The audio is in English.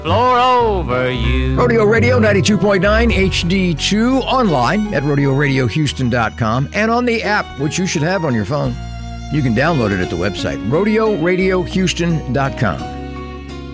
floor over you. Rodeo Radio 92.9 HD2, online at rodeoradiohouston.com, and on the app, which you should have on your phone. You can download it at the website, rodeoradiohouston.com.